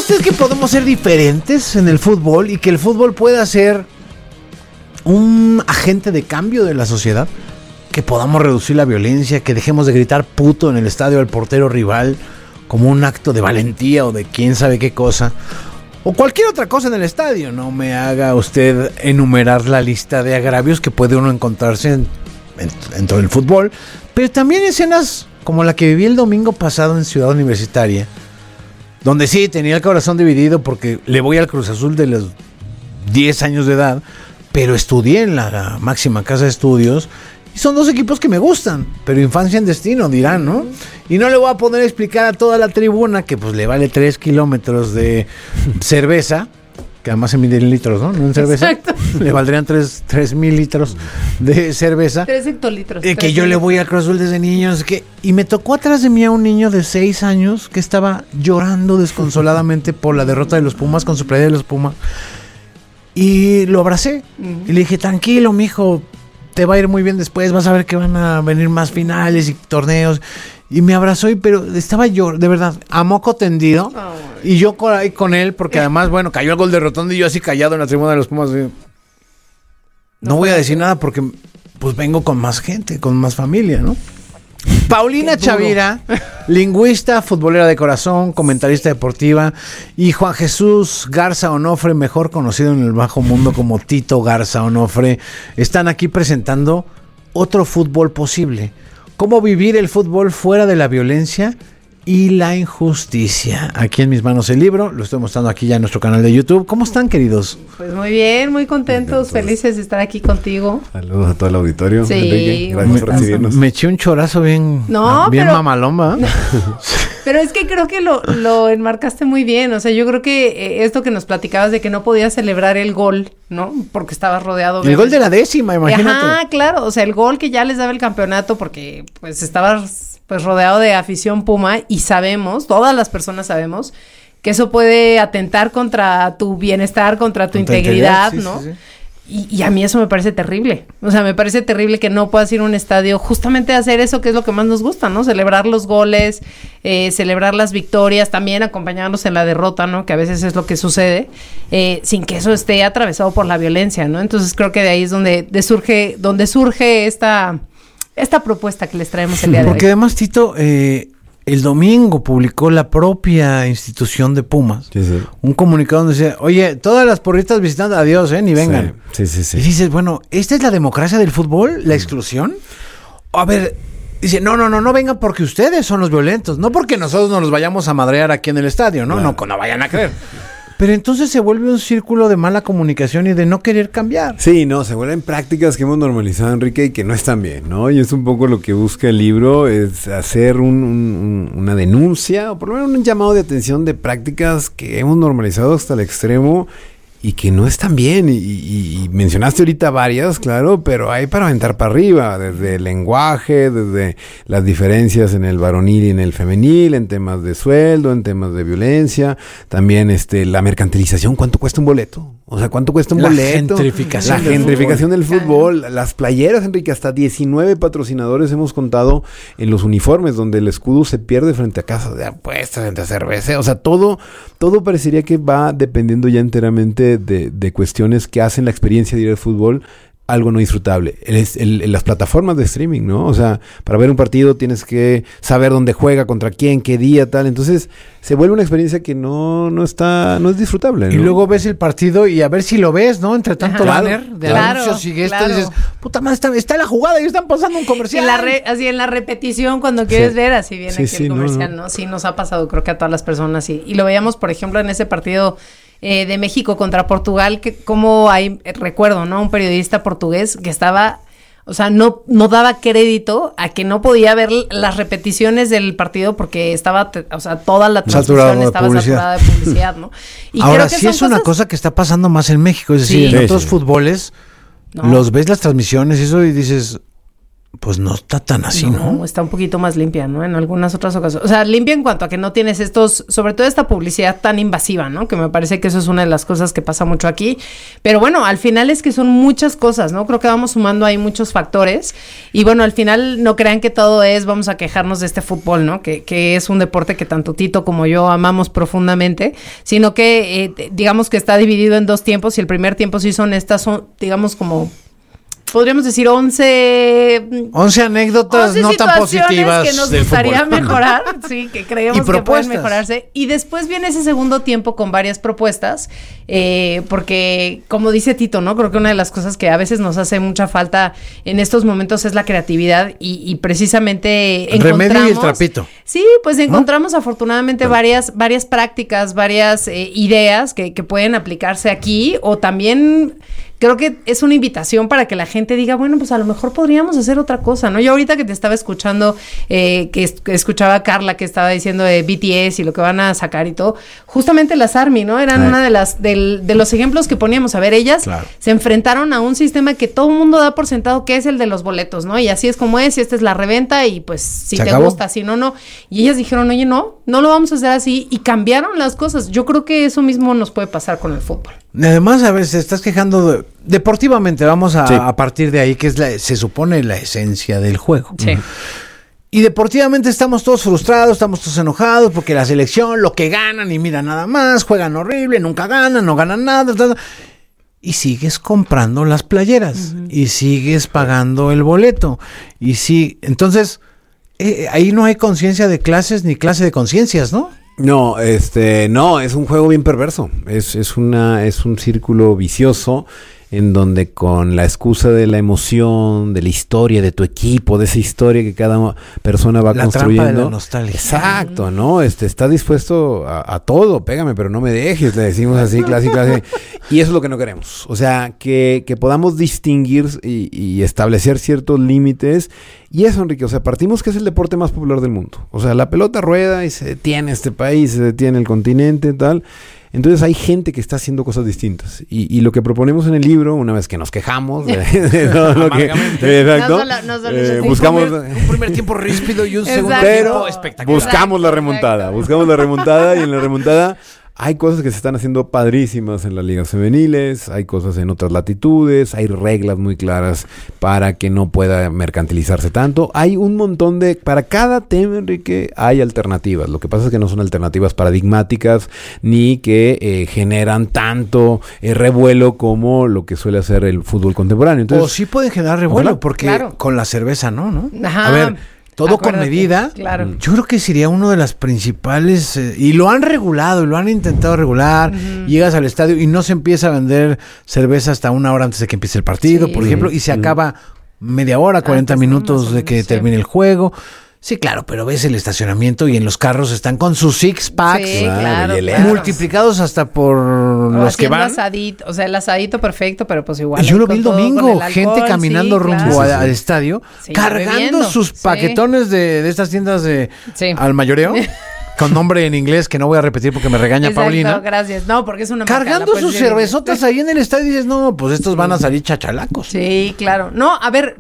usted que podemos ser diferentes en el fútbol y que el fútbol pueda ser un agente de cambio de la sociedad? Que podamos reducir la violencia, que dejemos de gritar puto en el estadio al portero rival como un acto de valentía o de quién sabe qué cosa. O cualquier otra cosa en el estadio. No me haga usted enumerar la lista de agravios que puede uno encontrarse en todo el fútbol. Pero también escenas como la que viví el domingo pasado en Ciudad Universitaria, donde sí tenía el corazón dividido porque le voy al Cruz Azul de los 10 años de edad, pero estudié en la máxima casa de estudios. Y son dos equipos que me gustan, pero infancia en destino, dirán, ¿no? Y no le voy a poner a explicar a toda la tribuna que pues le vale 3 kilómetros de cerveza, que además se mide en litros, ¿no? No en cerveza. Exacto. Le valdrían 3,000 litros de cerveza. 3 hectolitros. Que yo le voy a Cruz Azul desde niño. Y me tocó atrás de mí a un niño de 6 años que estaba llorando desconsoladamente por la derrota de los Pumas con su playera de los Pumas. Y lo abracé. Y le dije, tranquilo, mijo, te va a ir muy bien después, vas a ver que van a venir más finales y torneos. Y me abrazó, pero estaba yo, de verdad, a moco tendido. Y yo ahí con él, porque además, bueno, cayó el gol de Rotondo y yo así callado en la tribuna de los Pumas. No voy a decir nada porque pues vengo con más gente, con más familia, ¿no? Paulina Chavira, lingüista, futbolera de corazón, comentarista deportiva, y Juan Jesús Garza Onofre, mejor conocido en el bajo mundo como Tito Garza Onofre, están aquí presentando Otro Fútbol Posible. Cómo vivir el fútbol fuera de la violencia y la injusticia. Aquí en mis manos el libro, lo estoy mostrando aquí ya en nuestro canal de YouTube. ¿Cómo están, queridos? Pues muy bien, muy contentos, felices de estar aquí contigo. Saludos a todo el auditorio. Sí, Enrique, gracias por recibirnos. Me eché un chorazo bien mamalomba. No, pero es que creo que lo enmarcaste muy bien. O sea, yo creo que esto que nos platicabas de que no podías celebrar el gol, ¿no? Porque estabas rodeado. El gol de la 10ª, imagínate. Ajá, claro. O sea, el gol que ya les daba el campeonato porque pues estabas pues rodeado de afición Puma y sabemos, todas las personas sabemos, que eso puede atentar contra tu bienestar, contra tu integridad, ¿no? Sí. Y a mí eso me parece terrible. O sea, me parece terrible que no puedas ir a un estadio justamente a hacer eso que es lo que más nos gusta, ¿no? Celebrar los goles, celebrar las victorias, también acompañarnos en la derrota, ¿no? Que a veces es lo que sucede, sin que eso esté atravesado por la violencia, ¿no? Entonces creo que de ahí es donde surge esta propuesta que les traemos el día de hoy. Porque además, Tito, el domingo publicó la propia institución de Pumas un comunicado donde decía, oye, todas las porristas visitando, adiós, ni vengan. Sí. Y dices, bueno, ¿esta es la democracia del fútbol? ¿La exclusión? A ver, dice, no vengan porque ustedes son los violentos, no porque nosotros nos los vayamos a madrear aquí en el estadio, ¿no? Claro. No vayan a creer. Pero entonces se vuelve un círculo de mala comunicación y de no querer cambiar. Sí, se vuelven prácticas que hemos normalizado, Enrique, y que no están bien, ¿no? Y es un poco lo que busca el libro, es hacer una denuncia, o por lo menos un llamado de atención de prácticas que hemos normalizado hasta el extremo y que no están bien. Y mencionaste ahorita varias, claro, pero hay para aventar para arriba, desde el lenguaje, desde las diferencias en el varonil y en el femenil, en temas de sueldo, en temas de violencia, también la mercantilización, ¿cuánto cuesta un boleto? O sea, ¿cuánto cuesta un boleto? La gentrificación del fútbol, las playeras, Enrique, hasta 19 patrocinadores hemos contado en los uniformes, donde el escudo se pierde frente a casas de apuestas, frente a cerveza, o sea, todo parecería que va dependiendo ya enteramente de cuestiones que hacen la experiencia de ir al fútbol algo no disfrutable. Las plataformas de streaming, ¿no? O sea, para ver un partido tienes que saber dónde juega, contra quién, qué día, tal. Entonces, se vuelve una experiencia que no es disfrutable, ¿no? Y luego ves el partido y a ver si lo ves, ¿no? Entre tanto banner de anuncios y esto, dices, puta madre, está la jugada y están pasando un comercial. Así en la repetición, cuando quieres ver, así viene aquí el comercial, ¿no? Sí, nos ha pasado, creo que a todas las personas, sí. Y lo veíamos, por ejemplo, en ese partido de México contra Portugal, que como hay, recuerdo, ¿no? Un periodista portugués que estaba, o sea, no daba crédito a que no podía ver las repeticiones del partido porque estaba, o sea, toda la transmisión estaba saturada de publicidad, ¿no? Y ahora, sí es una cosa que está pasando más en México, es decir, en otros fútboles, los ves las transmisiones y eso y dices, pues no está tan así, ¿no? Está un poquito más limpia, ¿no? En algunas otras ocasiones. O sea, limpia en cuanto a que no tienes sobre todo esta publicidad tan invasiva, ¿no? Que me parece que eso es una de las cosas que pasa mucho aquí. Pero bueno, al final es que son muchas cosas, ¿no? Creo que vamos sumando ahí muchos factores. Y bueno, al final no crean que todo vamos a quejarnos de este fútbol, ¿no? Que es un deporte que tanto Tito como yo amamos profundamente, sino que digamos que está dividido en 2 tiempos y el primer tiempo sí son digamos como... podríamos decir 11 anécdotas no tan positivas que nos del gustaría fútbol. mejorar, sí, que creemos que pueden mejorarse. Y después viene ese segundo tiempo con varias propuestas, porque como dice Tito, ¿no? Creo que una de las cosas que a veces nos hace mucha falta en estos momentos es la creatividad y precisamente el remedio y el trapito. Sí, pues encontramos afortunadamente varias prácticas, varias ideas que pueden aplicarse aquí, o también... creo que es una invitación para que la gente diga, bueno, pues a lo mejor podríamos hacer otra cosa, ¿no? Yo ahorita que te estaba escuchando, que escuchaba a Carla que estaba diciendo de BTS y lo que van a sacar y todo, justamente las ARMY, ¿no? Eran una de los ejemplos que poníamos. A ver, ellas se enfrentaron a un sistema que todo el mundo da por sentado que es el de los boletos, ¿no? Y así es como es, y esta es la reventa, y pues si te gusta, si no, no. Y ellas dijeron, oye, no lo vamos a hacer así, y cambiaron las cosas. Yo creo que eso mismo nos puede pasar con el fútbol. Además, a ver, se estás quejando deportivamente, vamos a partir de ahí, que es se supone la esencia del juego. Sí. Y deportivamente estamos todos frustrados, estamos todos enojados, porque la selección, lo que ganan, y mira nada más, juegan horrible, nunca ganan, no ganan nada, y sigues comprando las playeras, y sigues pagando el boleto, entonces, ahí no hay conciencia de clases ni clase de conciencias, ¿no? No, no, es un juego bien perverso. Es un círculo vicioso en donde con la excusa de la emoción, de la historia, de tu equipo, de esa historia que cada persona va construyendo. Trampa de la nostalgia. Exacto, ¿no? Está dispuesto a todo, pégame, pero no me dejes, le decimos así, clase. Y eso es lo que no queremos. O sea, que podamos distinguir y establecer ciertos límites. Y eso, Enrique, o sea, partimos que es el deporte más popular del mundo. O sea, la pelota rueda y se detiene este país, se detiene el continente, tal. Entonces hay gente que está haciendo cosas distintas. Y lo que proponemos en el libro, una vez que nos quejamos de todo lo que... Exacto. Buscamos un primer tiempo ríspido y un segundo tiempo espectacular. Buscamos la remontada y en la remontada... hay cosas que se están haciendo padrísimas en las ligas femeniles, hay cosas en otras latitudes, hay reglas muy claras para que no pueda mercantilizarse tanto. Hay un montón para cada tema, Enrique, hay alternativas. Lo que pasa es que no son alternativas paradigmáticas ni que generan tanto revuelo como lo que suele hacer el fútbol contemporáneo. Entonces, o sí pueden generar revuelo, porque con la cerveza no. Ajá. A ver... todo con medida, claro. Yo creo que sería uno de las principales, y lo han regulado, y lo han intentado regular. Llegas al estadio y no se empieza a vender cerveza hasta 1 hora antes de que empiece el partido, por ejemplo, y se acaba media hora, 40 minutos de que termine el juego. Sí, claro, pero ves el estacionamiento y en los carros están con sus six-packs, claro, multiplicados hasta por los que van. Asadito, o sea, el asadito perfecto, pero pues igual. Y yo lo vi el domingo, gente caminando rumbo al estadio, cargando bebiendo sus paquetones de estas tiendas al mayoreo. Con nombre en inglés que no voy a repetir porque me regaña Paulina. Gracias. No, porque es una cargando sus cervezotas ahí en el estadio y dices, no, pues estos van a salir chachalacos. Sí, claro. No, a ver,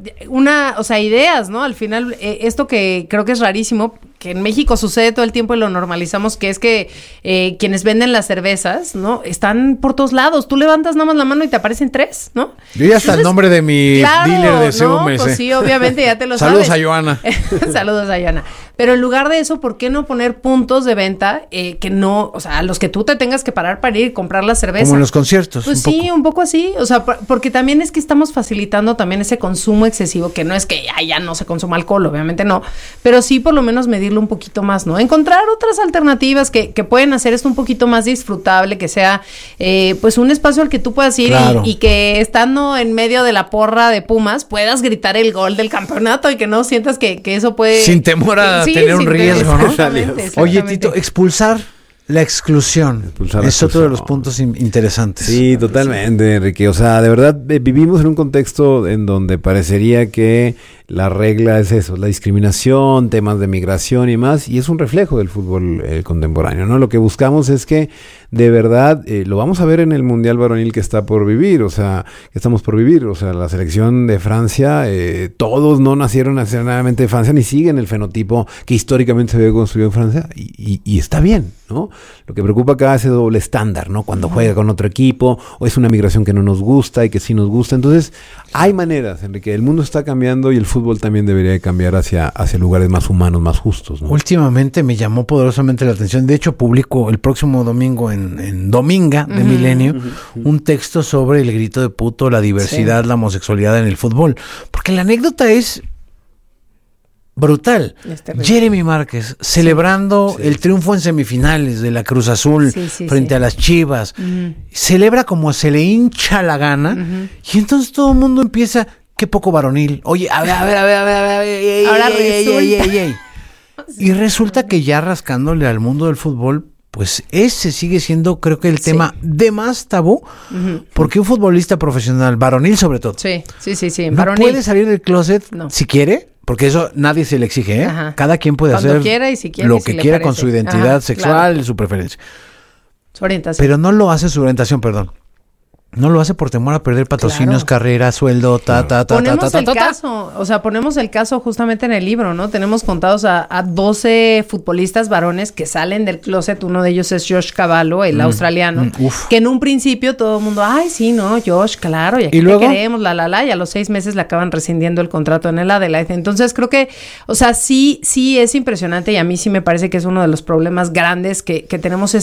ideas, ¿no? Al final, esto que creo que es rarísimo, que en México sucede todo el tiempo y lo normalizamos, que es que quienes venden las cervezas, ¿no? Están por todos lados. Tú levantas nada más la mano y te aparecen 3, ¿no? Yo ya hasta el nombre de mi dealer de CVMC. Pues sí, obviamente ya te lo Saludos sabes. A Joana. Saludos a Joana. Pero en lugar de eso, ¿por qué no poner puntos de venta que no, o sea, a los que tú te tengas que parar para ir y comprar la cerveza? Como en los conciertos. Pues un poco así. O sea, porque también es que estamos facilitando también ese consumo excesivo, que no es que ya no se consuma alcohol, obviamente no. Pero sí por lo menos medirlo un poquito más, ¿no? Encontrar otras alternativas que pueden hacer esto un poquito más disfrutable, que sea pues un espacio al que tú puedas ir y que estando en medio de la porra de Pumas puedas gritar el gol del campeonato y que no sientas que eso puede... Sin temor a tener un riesgo, ¿no? Exactamente. Oye, Tito, expulsar La exclusión Expulsar la es otro de los expulsión. puntos interesantes. Sí, totalmente, Enrique. O sea, de verdad, vivimos en un contexto en donde parecería que la regla es eso, la discriminación, temas de migración y más, y es un reflejo del fútbol contemporáneo, ¿no? Lo que buscamos es que, de verdad, lo vamos a ver en el Mundial Varonil que está por vivir, o sea, que estamos por vivir, o sea, la selección de Francia, todos no nacieron nacionalmente de Francia, ni siguen el fenotipo que históricamente se había construido en Francia, y está bien, ¿no? Lo que preocupa acá es ese doble estándar, ¿no? Cuando juega con otro equipo, o es una migración que no nos gusta y que sí nos gusta. Entonces, hay maneras, Enrique. El mundo está cambiando y el fútbol también debería de cambiar hacia lugares más humanos, más justos, ¿no? Últimamente me llamó poderosamente la atención. De hecho, publico el próximo domingo en Dominga de Milenio un texto sobre el grito de puto, la diversidad, la homosexualidad en el fútbol. Porque la anécdota es brutal. Jeremy Márquez celebrando el triunfo en semifinales de la Cruz Azul frente a las Chivas. Celebra como se le hincha la gana y entonces todo el mundo empieza, qué poco varonil. Oye, a ver. Ahora resulta. Y resulta que ya rascándole al mundo del fútbol, pues ese sigue siendo, creo que el tema de más tabú, porque un futbolista profesional, varonil sobre todo, Sí. no Varonil. puede salir del closet No. si quiere, porque eso nadie se le exige, ¿eh? Ajá. Cada quien puede Cuando hacer quiera y si quiere lo y si que le quiera parece. con su identidad Ajá, sexual, claro. su preferencia. Su orientación. Pero no lo hace su orientación, perdón. No lo hace por temor a perder patrocinios, Claro. carrera, sueldo, Ponemos el caso, o sea, ponemos el caso justamente en el libro, ¿no? Tenemos contados a 12 futbolistas varones que salen del closet. Uno de ellos es Josh Cavallo, el australiano, que en un principio todo el mundo, ay, sí, no, Josh, claro, y aquí ¿Y luego? te queremos, y a los 6 meses le acaban rescindiendo el contrato en el Adelaide. Entonces creo que, o sea, sí es impresionante y a mí sí me parece que es uno de los problemas grandes que tenemos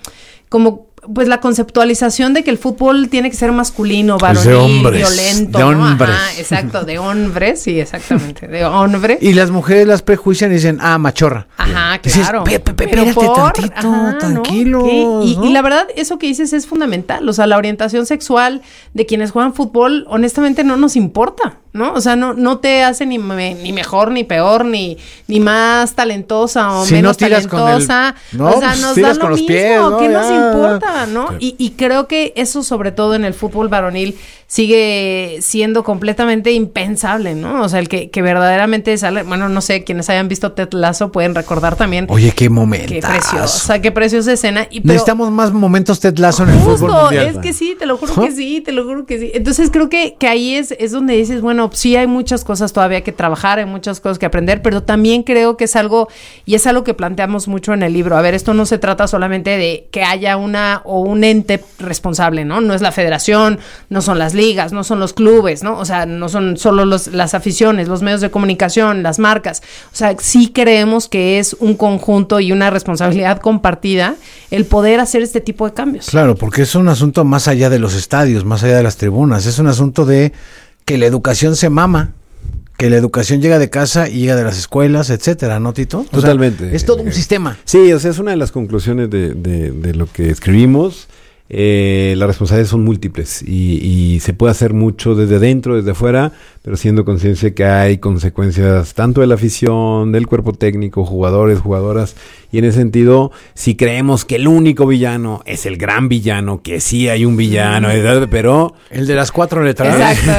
como pues la conceptualización de que el fútbol tiene que ser masculino, varonil, de hombres, violento, de ¿no? hombres. Ajá, exacto, de hombres, sí, exactamente, de hombre. Y las mujeres las prejuician y dicen, machorra. Ajá, Dices, claro. espérate tantito, tranquilos, ¿Qué? ¿no? Y la verdad, eso que dices es fundamental. O sea, la orientación sexual de quienes juegan fútbol, honestamente, no nos importa, ¿no? O sea, no te hace ni mejor, ni peor, ni más talentosa o Si menos no tiras con talentosa. no, o sea, pues nos tiras da con lo los mismo. pies, ¿no? ¿Qué nos Ya. importa, no? Sí. Y creo que eso, sobre todo en el fútbol varonil, sigue siendo completamente impensable, ¿no? O sea, el que verdaderamente sale, bueno, no sé, quienes hayan visto Ted Lasso pueden recordar también. Oye, qué momento. Qué preciosa, qué preciosa escena. Necesitamos más momentos Ted Lasso en el justo, fútbol mundial. es que sí, te lo juro que sí, te lo juro que sí. Entonces creo que ahí es donde dices, bueno, sí hay muchas cosas todavía que trabajar, hay muchas cosas que aprender, pero también creo que es algo, y es algo que planteamos mucho en el libro. A ver, esto no se trata solamente de que haya un ente responsable, ¿no? No es la federación, no son las ligas, no son los clubes, ¿no? O sea, no son solo las aficiones, los medios de comunicación, las marcas. O sea, sí creemos que es un conjunto y una responsabilidad compartida el poder hacer este tipo de cambios. Claro, porque es un asunto más allá de los estadios, más allá de las tribunas. Es un asunto de que la educación se mama, que la educación llega de casa y llega de las escuelas, etcétera, ¿no, Tito? O Totalmente. sea, es todo un sistema. Sí, o sea, es una de las conclusiones de lo que escribimos. Las responsabilidades son múltiples y se puede hacer mucho desde dentro, desde fuera, pero siendo conciencia que hay consecuencias tanto de la afición, del cuerpo técnico, jugadores, jugadoras, y en ese sentido, si creemos que el único villano es el gran villano, que sí hay un villano, pero El de las 4 letras. Exacto,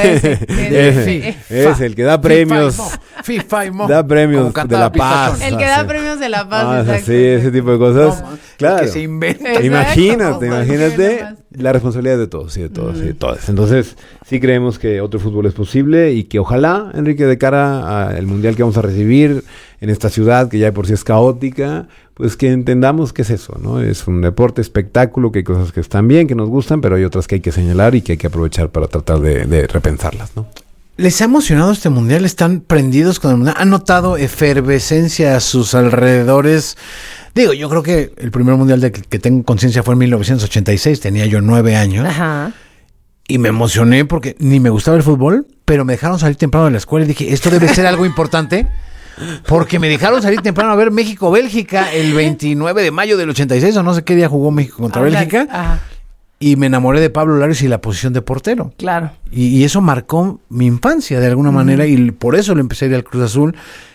ese. es el que da premios, FIFA y Mo. da premios Como de cantaba la paz. Pistachón. El que da Sí. premios de la paz, Ah, exacto. sí, ese tipo de cosas. No, claro. que se inventa. Exacto. Imagínate Cualquiera la responsabilidad de todos y de todos y de todas. Entonces, sí creemos que otro fútbol es posible y que ojalá, Enrique, de cara al mundial que vamos a recibir en esta ciudad que ya de por sí es caótica, pues que entendamos que es eso, ¿no? Es un deporte, espectáculo, que hay cosas que están bien, que nos gustan, pero hay otras que hay que señalar y que hay que aprovechar para tratar de repensarlas, ¿no? ¿Les ha emocionado este mundial? ¿Están prendidos con el mundial? ¿Han notado efervescencia a sus alrededores? Digo, yo creo que el primer mundial de que tengo conciencia fue en 1986, tenía yo 9 años. Ajá. Y me emocioné porque ni me gustaba el fútbol, pero me dejaron salir temprano de la escuela y dije, esto debe ser algo importante. Porque me dejaron salir temprano a ver México-Bélgica el 29 de mayo del 86, o no sé qué día jugó México contra Bélgica. Ajá, Y me enamoré de Pablo Larios y la posición de portero. claro. Y eso marcó mi infancia de alguna manera y por eso le empecé a ir al Cruz Azul.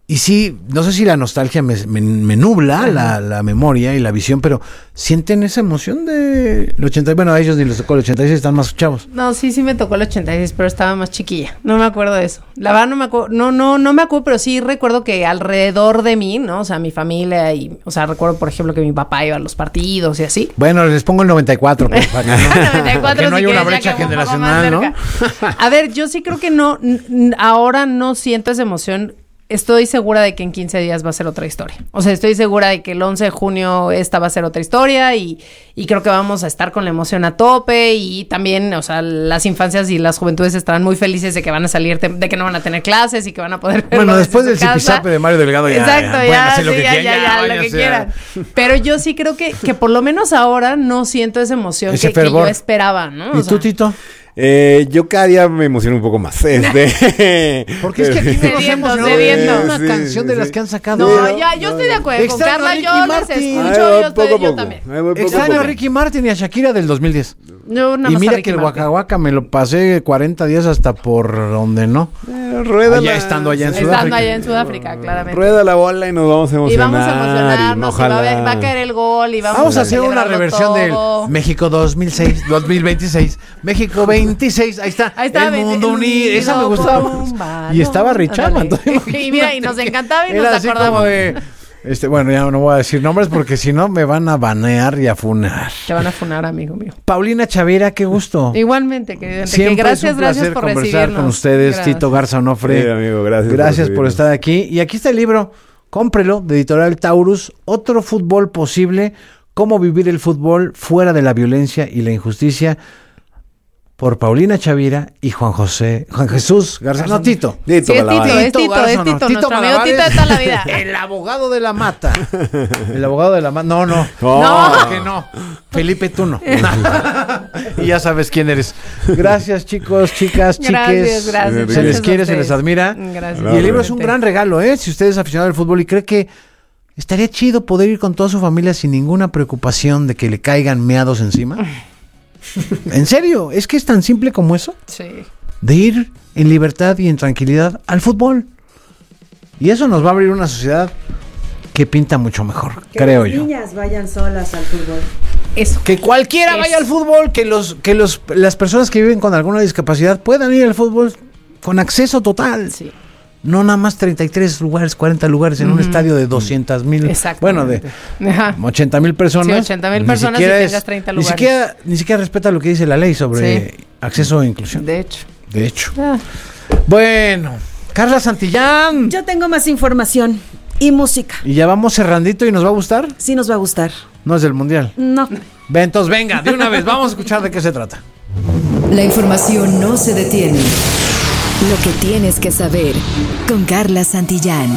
Y sí, no sé si la nostalgia me nubla la memoria y la visión, pero sienten esa emoción del 80. Bueno, a ellos ni les tocó el 86, están más chavos. No, sí me tocó el 86, pero estaba más chiquilla. No me acuerdo de eso. La verdad no me acuerdo, no me acuerdo, pero sí recuerdo que alrededor de mí, ¿no? O sea, mi familia y, o sea, recuerdo, por ejemplo, que mi papá iba a los partidos y así. Bueno, les pongo el 94, pues, para que no, 94, para que no si haya una quieres, brecha ya que un poco generacional, ¿no? más cerca. A ver, yo sí creo que no, ahora no siento esa emoción. Estoy segura de que en 15 días va a ser otra historia. O sea, estoy segura de que el 11 de junio esta va a ser otra historia y creo que vamos a estar con la emoción a tope y también, o sea, las infancias y las juventudes estarán muy felices de que van a salir, de que no van a tener clases y que van a poder verlo. Bueno, después del desde su casa. zipizape de Mario Delgado ya. Exacto, pueden hacer lo que ya, quieran, lo que quieran. Pero yo sí creo que por lo menos ahora no siento esa emoción que yo esperaba, ¿no? ¿Y tú, Tito? Yo cada día me emociono un poco más. Porque es que aquí nos hemos cediendo. una canción de las que han sacado. No, ya, yo estoy de acuerdo con Carla, yo las escucho, yo también. Extraño a Ricky Martin y a Shakira del 2010. Yo nada y más mira que el Waka Waka me lo pasé 40 días hasta por donde no. Rueda estando allá en Sudáfrica. Estando allá en Sudáfrica, claramente. Rueda la bola y nos vamos a emocionar. Y vamos a emocionarnos, y va a caer el gol y vamos a hacer una reversión del México 2026, México 26, ahí está el mundo unido, esa me gustaba. Y estaba Richama. Y mira, y nos encantaba y era nos así acordamos. Como de, bueno, ya no voy a decir nombres porque si no me van a banear y a funar. Te van a funar, amigo mío. Paulina Chavira, qué gusto. Igualmente, querido. Siempre gracias, es un placer por conversar recibirnos. con ustedes, gracias. Tito Garza Onofre. Sí, amigo, gracias por estar aquí. Y aquí está el libro, cómprelo, de Editorial Taurus, Otro fútbol posible, cómo vivir el fútbol fuera de la violencia y la injusticia, por Paulina Chavira y Juan Jesús Garza. No, Tito. Es Tito, nuestro amigo Tito de toda la vida. El abogado de la mata. El abogado de la mata. No. No. Que no. Felipe, tú no. Y ya sabes quién eres. Gracias, chicos, chicas, chiques. Gracias. Se les quiere, se les admira. Gracias. Y el libro es un gran regalo, ¿eh? Si usted es aficionado al fútbol y cree que estaría chido poder ir con toda su familia sin ninguna preocupación de que le caigan meados encima. ¿En serio? ¿Es que es tan simple como eso? Sí. De ir en libertad y en tranquilidad al fútbol. Y eso nos va a abrir una sociedad que pinta mucho mejor, creo yo. Que las niñas vayan solas al fútbol. Eso. Que cualquiera vaya al fútbol, que las personas que viven con alguna discapacidad puedan ir al fútbol con acceso total. Sí. No nada más 33 lugares, 40 lugares en un estadio de 200,000. Bueno, de 80,000 personas. Sí, 80,000 personas y tengas 30 lugares. Ni siquiera respeta lo que dice la ley sobre acceso e inclusión. De hecho. Bueno, Carla Santillán. Yo tengo más información y música. ¿Y ya vamos cerrandito y nos va a gustar? Sí, nos va a gustar. ¿No es del Mundial? No. Entonces venga, de una vez, vamos a escuchar de qué se trata. La información no se detiene. Lo que tienes que saber con Carla Santillán.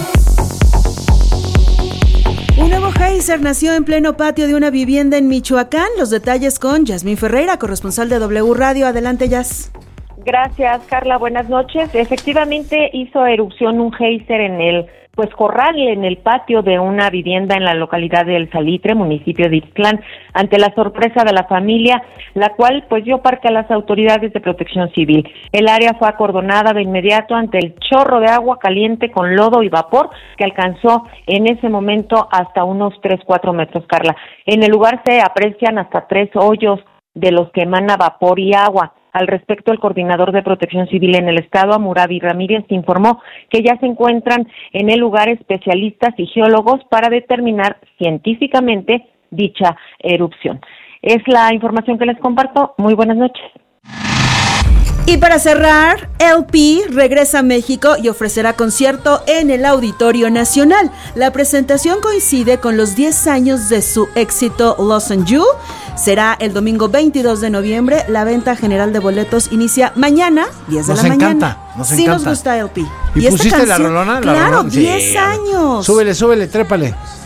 Un nuevo geyser nació en pleno patio de una vivienda en Michoacán. Los detalles con Yasmín Ferreira, corresponsal de W Radio. Adelante, Yas. Gracias, Carla. Buenas noches. Efectivamente hizo erupción un geyser en el corral en el patio de una vivienda en la localidad de El Salitre, municipio de Ixtlán, ante la sorpresa de la familia, la cual dio parte a las autoridades de Protección Civil. El área fue acordonada de inmediato ante el chorro de agua caliente con lodo y vapor que alcanzó en ese momento hasta unos 3-4 metros, Carla. En el lugar se aprecian hasta 3 hoyos de los que emana vapor y agua. Al respecto, el coordinador de Protección Civil en el estado, Amurabi Ramírez, informó que ya se encuentran en el lugar especialistas y geólogos para determinar científicamente dicha erupción. Es la información que les comparto. Muy buenas noches. Y para cerrar, LP regresa a México y ofrecerá concierto en el Auditorio Nacional. La presentación coincide con los 10 años de su éxito Lost on You. Será el domingo 22 de noviembre. La venta general de boletos inicia mañana, 10 de la mañana. Nos encanta. Nos gusta LP. ¿Y pusiste la rolona? Claro, 10 años. Súbele, trépale.